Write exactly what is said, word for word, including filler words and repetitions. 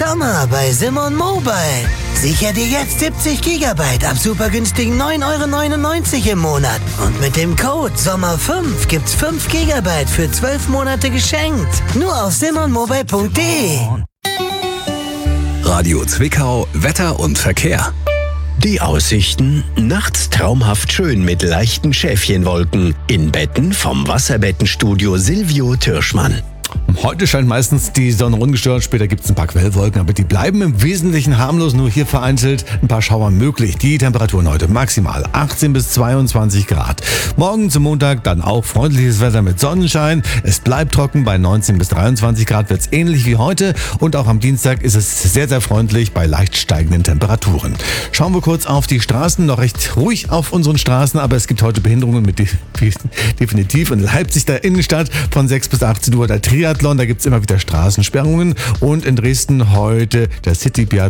Sommer bei Simon Mobile. Sicher dir jetzt siebzig Gigabyte ab super günstigen neun Euro neunundneunzig im Monat. Und mit dem Code Sommer fünf gibt's fünf Gigabyte für zwölf Monate geschenkt. Nur auf simon mobile punkt de. Radio Zwickau, Wetter und Verkehr. Die Aussichten: nachts traumhaft schön mit leichten Schäfchenwolken. In Betten vom Wasserbettenstudio Silvio Türschmann. Heute scheint meistens die Sonne ungestört, später gibt es ein paar Quellwolken, aber die bleiben im Wesentlichen harmlos, nur hier vereinzelt ein paar Schauer möglich. Die Temperaturen heute maximal achtzehn bis zweiundzwanzig Grad. Morgen zum Montag dann auch freundliches Wetter mit Sonnenschein. Es bleibt trocken, bei neunzehn bis dreiundzwanzig Grad wird es ähnlich wie heute und auch am Dienstag ist es sehr, sehr freundlich bei leicht steigenden Temperaturen. Schauen wir kurz auf die Straßen, noch recht ruhig auf unseren Straßen, aber es gibt heute Behinderungen mit definitiv in Leipzig der Innenstadt von sechs bis achtzehn Uhr der Triathlon. Da gibt es immer wieder Straßensperrungen und in Dresden heute der City